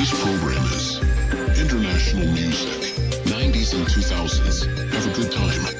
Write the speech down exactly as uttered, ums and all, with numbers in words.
Today's program is international music, nineties and two thousands. Have a good time.